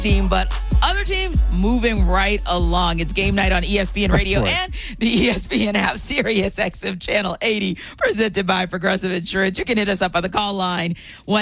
team, but other teams moving right along. It's game night on ESPN Radio and the ESPN app, Sirius XM Channel 80, presented by Progressive Insurance. You can hit us up on the call line,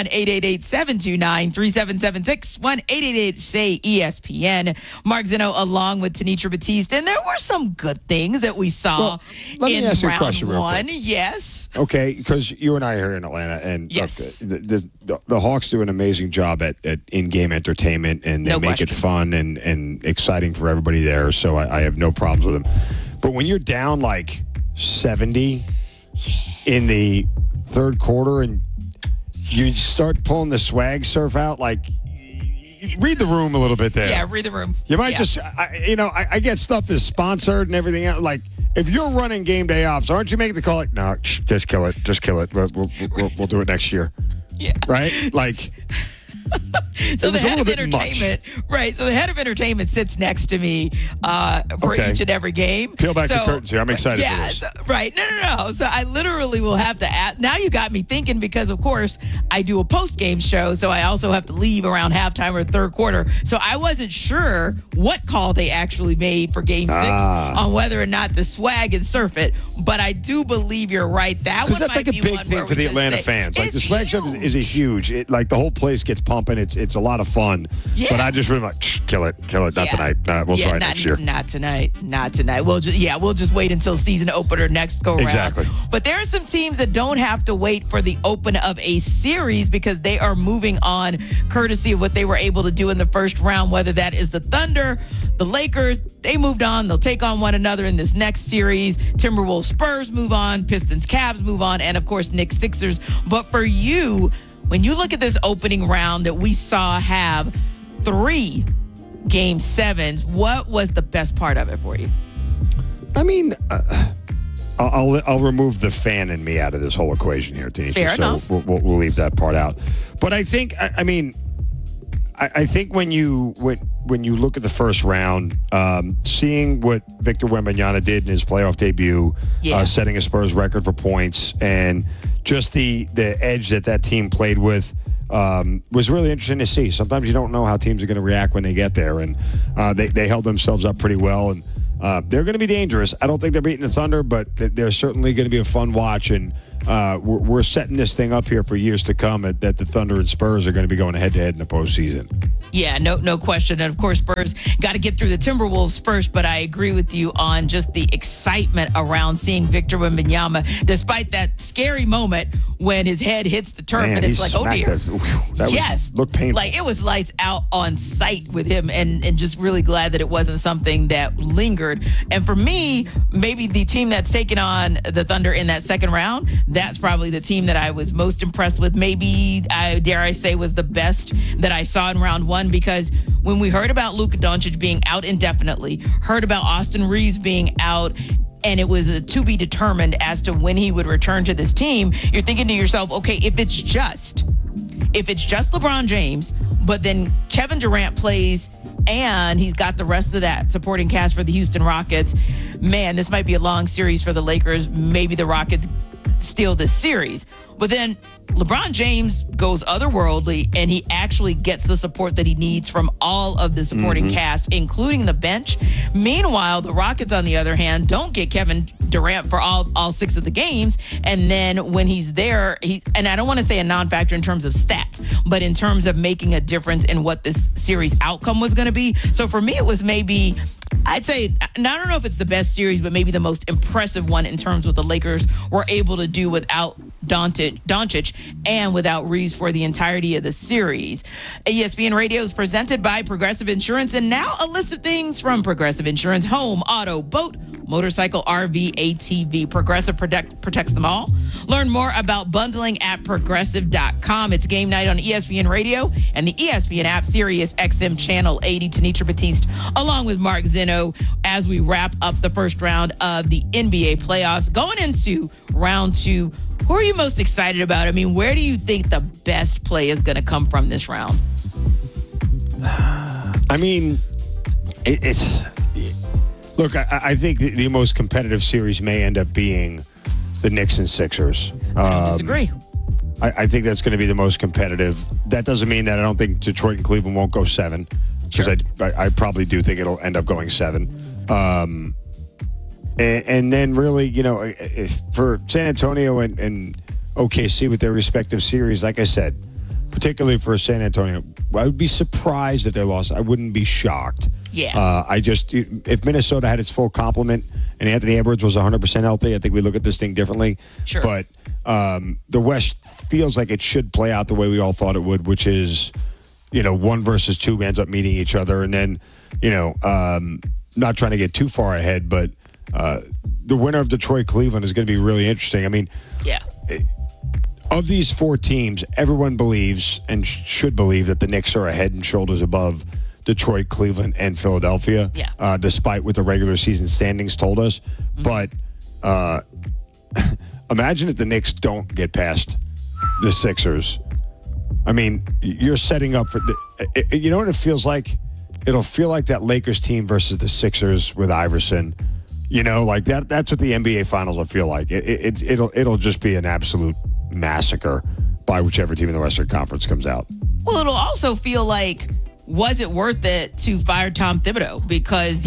1-888-729-3776, 1-888-SAY-ESPN. Mark Zeno along with Tenitra Batiste, and there were some good things that we saw in round one. Yes. Okay, because you and I are here in Atlanta, and yes. Look, the Hawks do an amazing job at in-game entertainment, and they make it fun and exciting for everybody there, so I have no problems with them. But when you're down like 70 in the third quarter and you start pulling the swag surf out, like, read the room a little bit there. Yeah, read the room. You might I get stuff is sponsored and everything else. Like, if you're running game day ops, aren't you making the call like, no, just kill it. Just kill it. We'll do it next year. Yeah. Right? Like... So the head of entertainment, right? So the head of entertainment sits next to me for each and every game. Peel back the curtains here. I'm excited for this. Right. No. So I literally will have to ask. Now you got me thinking because, of course, I do a post-game show, so I also have to leave around halftime or third quarter. So I wasn't sure what call they actually made for Game 6 on whether or not to swag and surf it. But I do believe you're right. That that's like a big thing for the Atlanta fans. Like, the swag surf is a huge. Like, the whole place gets pumping. It's a lot of fun. Yeah. But I just really like, kill it. Not tonight. We'll try it next year. Not tonight. We'll just wait until season opener next go round. Exactly. But there are some teams that don't have to wait for the open of a series because they are moving on courtesy of what they were able to do in the first round, whether that is the Thunder, the Lakers. They moved on. They'll take on one another in this next series. Timberwolves, Spurs move on. Pistons, Cavs move on. And, of course, Knicks, Sixers. But for you, when you look at this opening round that we saw have 3 Game 7s, what was the best part of it for you? I mean, I'll remove the fan in me out of this whole equation here, Tanisha. Fair enough. We'll leave that part out. But I think, I think when you look at the first round, seeing what Victor Wembanyama did in his playoff debut, setting a Spurs record for points, and just the edge that team played with was really interesting to see. Sometimes you don't know how teams are going to react when they get there, and they held themselves up pretty well, and they're going to be dangerous. I don't think they're beating the Thunder, but they're certainly going to be a fun watch, and we're setting this thing up here for years to come that the Thunder and Spurs are going to be going head-to-head in the postseason. Yeah, no question. And, of course, Spurs got to get through the Timberwolves first, but I agree with you on just the excitement around seeing Victor Wembanyama, despite that scary moment when his head hits the turf, and it's like, oh, dear. That looked painful. Like, it was lights out on sight with him, and just really glad that it wasn't something that lingered. And for me, maybe the team that's taken on the Thunder in that second round, that's probably the team that I was most impressed with. Maybe, dare I say, was the best that I saw in round one, because when we heard about Luka Doncic being out indefinitely, heard about Austin Reeves being out, and it was to be determined as to when he would return to this team, you're thinking to yourself, okay, if it's just LeBron James, but then Kevin Durant plays and he's got the rest of that supporting cast for the Houston Rockets, man, this might be a long series for the Lakers. Maybe the Rockets steal this series. But then LeBron James goes otherworldly, and he actually gets the support that he needs from all of the supporting cast, including the bench. Meanwhile, the Rockets, on the other hand, don't get Kevin Durant for all 6 of the games. And then when he's there, and I don't want to say a non-factor in terms of stats, but in terms of making a difference in what this series outcome was going to be. So for me, it was maybe, I'd say, and I don't know if it's the best series, but maybe the most impressive one in terms of what the Lakers were able to do without Doncic and without Reeves for the entirety of the series. ESPN Radio is presented by Progressive Insurance, and now a list of things from Progressive Insurance: home, auto, boat, motorcycle, RV, ATV. Progressive protects them all. Learn more about bundling at progressive.com. It's game night on ESPN Radio and the ESPN app, Sirius XM Channel 80. Tenitra Batiste along with Mark Zeno as we wrap up the first round of the NBA playoffs. Going into round 2, who are you most excited about? I mean, where do you think the best play is going to come from this round? I mean, it's look, I think the most competitive series may end up being the Knicks and Sixers. I don't disagree. I think that's going to be the most competitive. That doesn't mean that I don't think Detroit and Cleveland won't go 7. because I probably do think it'll end up going 7. And then really, for San Antonio and OKC with their respective series, like I said, particularly for San Antonio, I would be surprised if they lost. I wouldn't be shocked. Yeah. If Minnesota had its full complement and Anthony Edwards was 100% healthy, I think we look at this thing differently. Sure. But the West feels like it should play out the way we all thought it would, which is, 1 versus 2 ends up meeting each other. And then, not trying to get too far ahead, but the winner of Detroit-Cleveland is going to be really interesting. I mean, yeah. Of these 4 teams, everyone believes and should believe that the Knicks are a head and shoulders above Detroit, Cleveland, and Philadelphia, despite what the regular season standings told us. But imagine if the Knicks don't get past the Sixers. I mean, you're setting up for you know what it feels like? It'll feel like that Lakers team versus the Sixers with Iverson. Like that. That's what the NBA Finals will feel like. It'll just be an absolute massacre by whichever team in the Western Conference comes out. Well, it'll also feel like, was it worth it to fire Tom Thibodeau? Because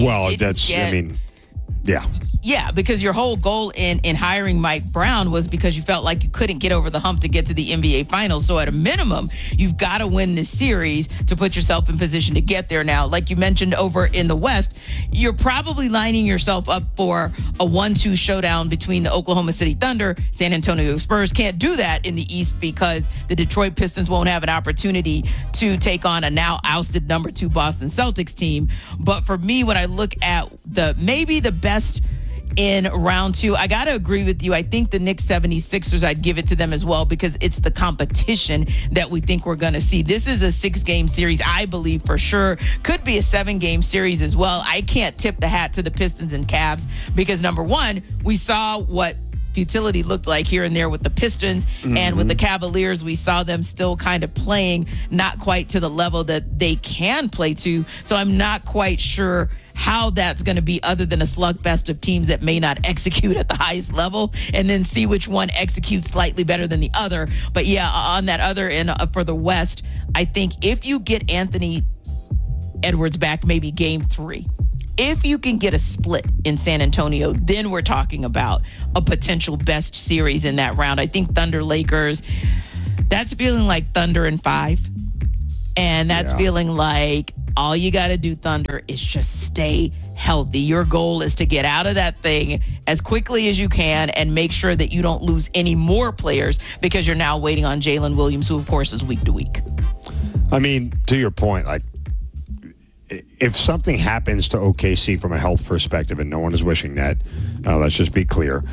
Yeah, because your whole goal in hiring Mike Brown was because you felt like you couldn't get over the hump to get to the NBA Finals. So at a minimum, you've got to win this series to put yourself in position to get there. Now, like you mentioned over in the West, you're probably lining yourself up for a 1-2 showdown between the Oklahoma City Thunder, San Antonio Spurs. Can't do that in the East because the Detroit Pistons won't have an opportunity to take on a now ousted number 2 Boston Celtics team. But for me, when I look at maybe the best in round 2, I got to agree with you. I think the Knicks 76ers, I'd give it to them as well because it's the competition that we think we're going to see. This is a 6-game series, I believe for sure. Could be a 7-game series as well. I can't tip the hat to the Pistons and Cavs because, number one, we saw what futility looked like here and there with the Pistons and with the Cavaliers. We saw them still kind of playing not quite to the level that they can play to. So I'm not quite sure how that's going to be other than a slugfest of teams that may not execute at the highest level and then see which one executes slightly better than the other. But yeah, on that other end for the West, I think if you get Anthony Edwards back, maybe game 3, if you can get a split in San Antonio, then we're talking about a potential best series in that round. I think Thunder Lakers, that's feeling like Thunder in 5. And that's feeling like all you got to do, Thunder, is just stay healthy. Your goal is to get out of that thing as quickly as you can and make sure that you don't lose any more players because you're now waiting on Jalen Williams, who, of course, is week to week. I mean, to your point, like, if something happens to OKC from a health perspective, and no one is wishing that, let's just be clear,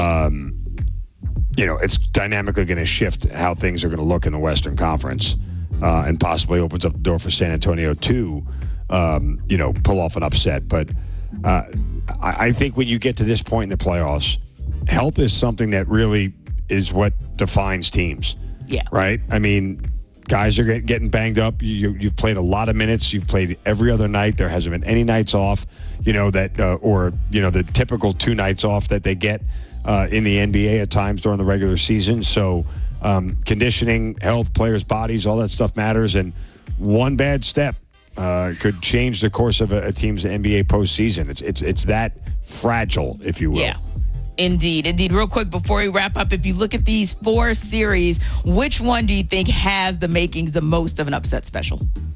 it's dynamically going to shift how things are going to look in the Western Conference. And possibly opens up the door for San Antonio to, pull off an upset. But I think when you get to this point in the playoffs, health is something that really is what defines teams. Yeah. Right? I mean, guys are getting banged up. You've played a lot of minutes. You've played every other night. There hasn't been any nights off, the typical 2 nights off that they get in the NBA at times during the regular season. So, conditioning, health, players' bodies, all that stuff matters. And one bad step could change the course of a team's NBA postseason. It's that fragile, if you will. Yeah. Indeed. Real quick before we wrap up, if you look at these 4 series, which one do you think has the makings the most of an upset special?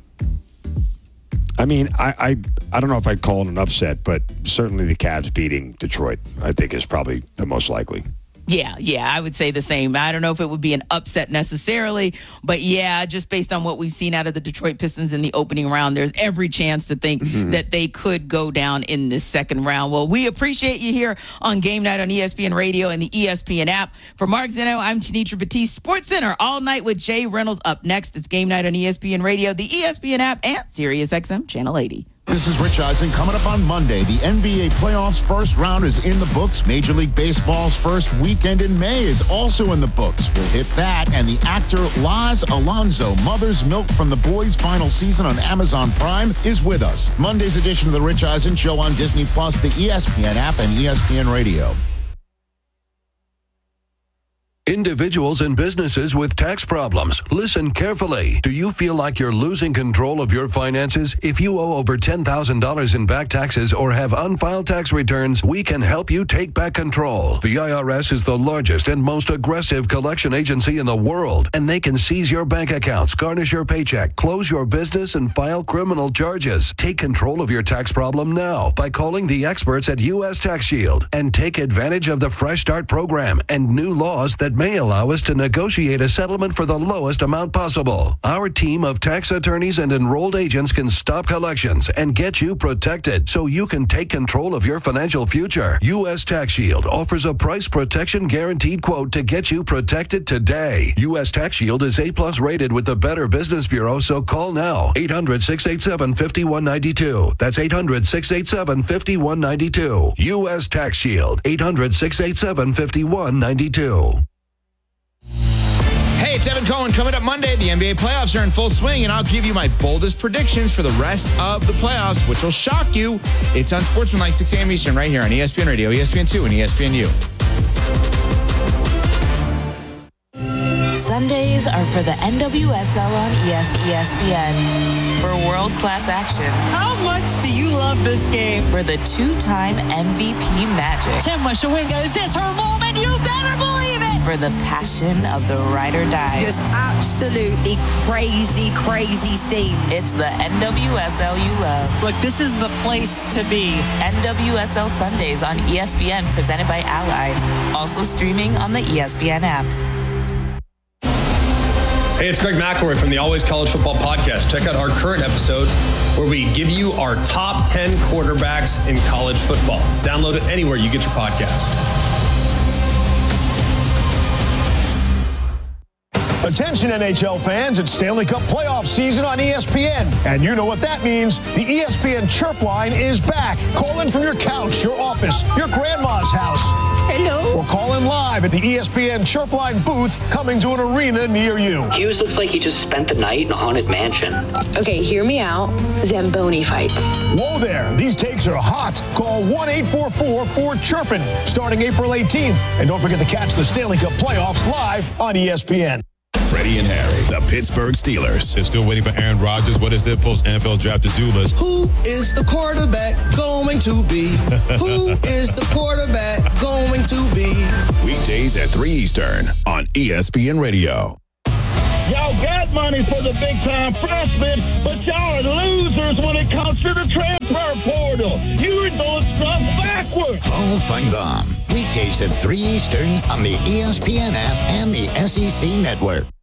I mean, I don't know if I'd call it an upset, but certainly the Cavs beating Detroit, I think, is probably the most likely. Yeah, I would say the same. I don't know if it would be an upset necessarily, but yeah, just based on what we've seen out of the Detroit Pistons in the opening round, there's every chance to think that they could go down in this second round. Well, we appreciate you here on Game Night on ESPN Radio and the ESPN app. For Mark Zeno, I'm Tenitra Batiste. Sports Center all night with Jay Reynolds. Up next, it's Game Night on ESPN Radio, the ESPN app, and SiriusXM Channel 80. This is Rich Eisen. Coming up on Monday, the NBA playoffs first round is in the books. Major League Baseball's first weekend in May is also in the books. We'll hit that, and the actor Laz Alonso, Mother's Milk from The Boys' final season on Amazon Prime, is with us. Monday's edition of the Rich Eisen Show on Disney+, the ESPN app, and ESPN Radio. Individuals and businesses with tax problems, listen carefully. Do you feel like you're losing control of your finances? If you owe over $10,000 in back taxes or have unfiled tax returns, we can help you take back control. The IRS is the largest and most aggressive collection agency in the world, and they can seize your bank accounts, garnish your paycheck, close your business, and file criminal charges. Take control of your tax problem now by calling the experts at U.S. Tax Shield and take advantage of the Fresh Start program and new laws that may allow us to negotiate a settlement for the lowest amount possible. Our team of tax attorneys and enrolled agents can stop collections and get you protected so you can take control of your financial future. U.S. Tax Shield offers a price protection guaranteed quote to get you protected today. U.S. Tax Shield is A+ rated with the Better Business Bureau, so call now. 800-687-5192. That's 800-687-5192. U.S. Tax Shield. 800-687-5192. Hey, it's Evan Cohen. Coming up Monday, the NBA playoffs are in full swing, and I'll give you my boldest predictions for the rest of the playoffs, which will shock you. It's on Sportsmanlike, 6 a.m. Eastern, right here on ESPN Radio, ESPN2, and ESPNU. Sundays are for the NWSL on ESPN. For world-class action. How much do you love this game? For the two-time MVP magic. Tim Washawinga, is this her moment? You better believe it! For the passion of the ride or die. Just absolutely crazy, crazy scene. It's the NWSL you love. Look, this is the place to be. NWSL Sundays on ESPN, presented by Ally. Also streaming on the ESPN app. Hey, it's Greg McElroy from the Always College Football Podcast. Check out our current episode where we give you our top 10 quarterbacks in college football. Download it anywhere you get your podcasts. Attention NHL fans, it's Stanley Cup playoff season on ESPN. And you know what that means. The ESPN Chirp line is back. Call in from your couch, your office, your grandma's house. Hello. Or call in live at the ESPN Chirp line booth coming to an arena near you. Hughes looks like he just spent the night in a haunted mansion. Okay, hear me out. Zamboni fights. Whoa there. These takes are hot. Call 1-844-4-CHIRPIN starting April 18th. And don't forget to catch the Stanley Cup playoffs live on ESPN. Freddie and Harry, the Pittsburgh Steelers. They're still waiting for Aaron Rodgers. What is their post-NFL draft to-do list? Who is the quarterback going to be? Who is the quarterback going to be? Weekdays at 3 Eastern on ESPN Radio. Y'all got money for the big-time freshmen, but y'all are losers when it comes to the transfer portal. You're doing stuff backwards. Hall of Fame. Weekdays at 3 Eastern on the ESPN app and the SEC Network.